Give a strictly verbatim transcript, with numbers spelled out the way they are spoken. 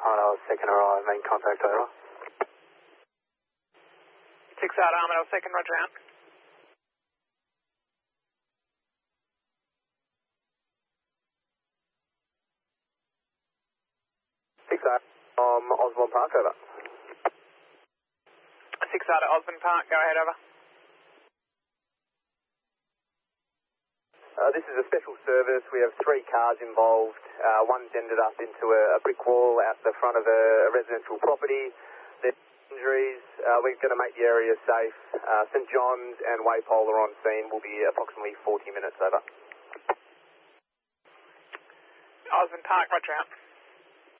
Armadale second arrive, main contact over. six out Armadale second, roger out. six out um, Osborne Park, over. six out at Osborne Park, go ahead, over. Uh, this is a special service. We have three cars involved. Uh, one's ended up into a, a brick wall out the front of a, a residential property. There's injuries. Uh, we're going to make the area safe. Uh, St John's and Waypole are on scene. Will be approximately forty minutes, over. Osborne Park, roger out.